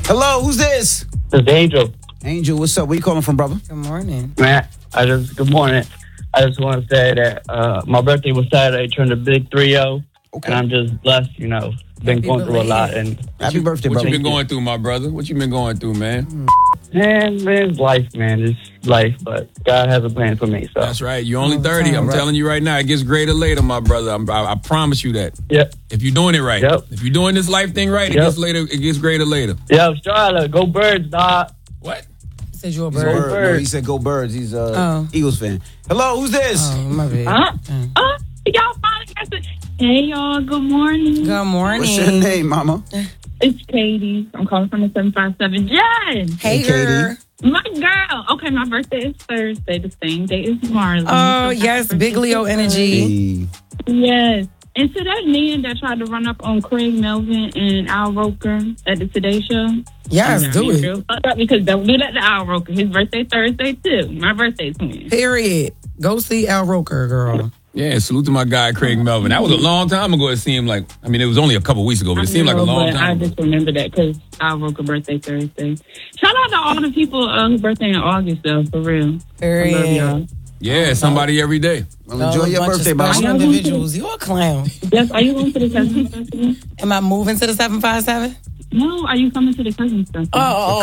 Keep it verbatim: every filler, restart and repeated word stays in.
Hello, who's this? It's Angel. Angel, what's up? Where you calling from, brother? Good morning. Man, I just, good morning. I just want to say that uh, my birthday was Saturday, turned a big three oh. Okay. And I'm just blessed, you know. Been Happy going through a lot. belated. And Happy birthday, What brother. you been going through, my brother? What you been going through, man? Man, man, it's life, man. It's life, but God has a plan for me. So That's right. You're only thirty. I'm telling you right now, it gets greater later, my brother. I'm, I, I promise you that. Yep. If you're doing it right. Yep. If you're doing this life thing right, it Yep. gets later. It gets greater later. Yeah, Australia, go Birds, dog. What? Said you a He's a bird. bird. No, he said go Birds. He's a Oh. Eagles fan. Hello, who's this? Oh, my bad. Uh, Mm. uh, y'all finally got the. Hey, y'all. Good morning. Good morning. What's your name, mama? It's Katie. I'm calling from the seven five seven. Jen, Hey, Hey, Katie. girl. my girl. Okay, my birthday is Thursday, the same day as Marley. Oh, So yes. happy Big Leo birthday. energy. Hey. Yes. And to that man that tried to run up on Craig Melvin and Al Roker at the Today Show. Yes, I'm do not it. real fucked up because don't do that to Al Roker. His birthday Thursday, too. My birthday twin. Period. Go see Al Roker, girl. Yeah, salute to my guy, Craig Melvin. That was a long time ago. It seemed like, I mean, it was only a couple weeks ago, but it seemed like a know, long but time I ago. just remember that because Al Roker birthday Thursday. Shout out to all the people uh, whose birthday in August, though, for real. I love Period. y'all. Yeah, somebody every day. Well, enjoy your Bunch of birthday, special mama. individuals. You a clown. Yes, are you going to the Cousins Festival? Am I moving to the seven five seven? No, are you coming to the Cousins Festival? Oh, oh,